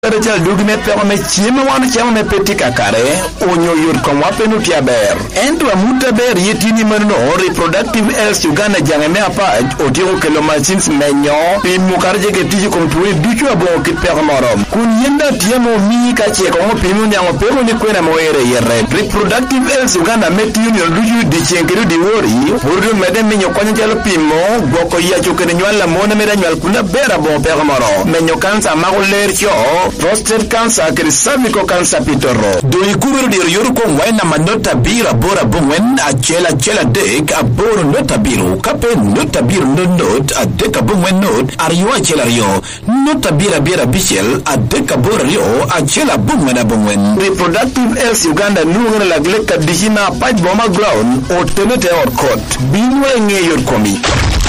Rachel dugme pero me chiemo wan chiemo me petika kare onyo yur kon wapenu tiaber endwa mutaber yetini manno reproductive health Uganda jangame apaj otiko kelo machines menyo pimu karje ke tiji kom tuwe duchu abo kit pero morom kun yenda tiemo mi ka che ko pimu nyango pero ni kwena moere yere reproductive health Uganda meti union duchu di chenkeru di wori burdu mede minyo kwanya jalo pimo goko ya chokene nywala mona meda nywal kuna bera bo pero morom menyo kansa maguler cho prostate cancer ke cervical cancer pitoro do ikuru dir yoruko waina manota bira bora bongwen achela dek aboro nota biru kape nota biru not adeka bongwen not ariwa achela rio nota bira bichel adeka bora rio achela bongwen reproductive health Uganda nungana lagleka dijina paj boma ground o tenete or court binwe nge yorkomi